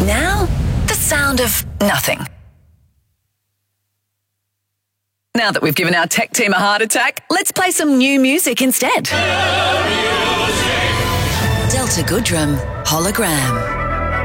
Now, the sound of nothing. Now that we've given our tech team a heart attack, let's play some new music instead. Delta Goodrum, Hologram.